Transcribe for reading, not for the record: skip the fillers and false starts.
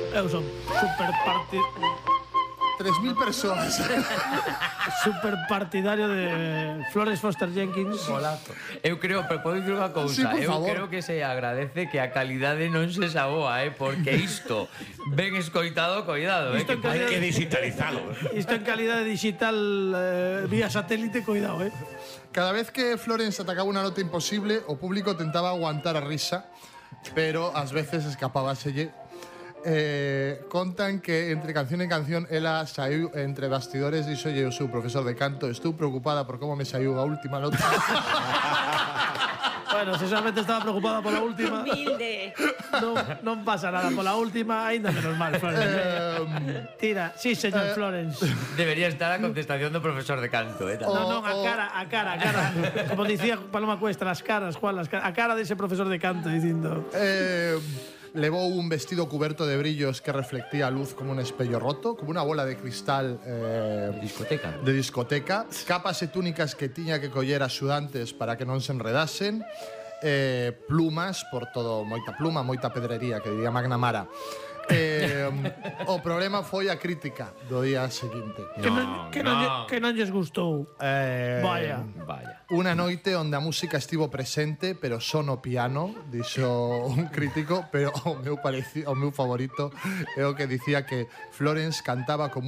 Eu son super 3.000 persoas. super partidario de Florence Foster Jenkins. Golazo. Eu creo, pero podo dicir unha cousa, Sí, por eu favor. creo que se agradece que a calidade non se saboa, porque isto ben escoitado, cuidado, Isto en que Hai calidad- que digitalizalo. Isto en calidade digital vía satélite, cuidado, Cada vez que Florence atacaba unha nota imposible, o público tentaba aguantar a risa, pero ás veces escapábaselle. Contan que entre canción e canción ela saiu entre bastidores, dixolle o seu profesor de canto: estou preocupada por como me saiu a última nota. Bueno, se solamente estaba preocupada pola última, Humilde. non pasa nada. Pola última, aínda menos mal, Florence. Tira, sí, señor Florence. debería estar a contestación do profesor de canto, Non, a cara. Como dicía Paloma Cuesta, las caras, Juan, a cara dese profesor de canto dicindo. Levou un vestido cuberto de brillos que reflectía a luz como un espello roto, como unha bola de cristal de discoteca, capas e túnicas que tiña que coller axudantes para que non se enredasen, plumas por todo, moita pluma, moita pedrería, que diría McNamara. O problema foi a crítica do día seguinte. Que non lles gustou. Vaya. Unha noite onde a música estivo presente, pero só no piano, dixo un crítico, pero o meu favorito é o que dicía que Florence cantaba como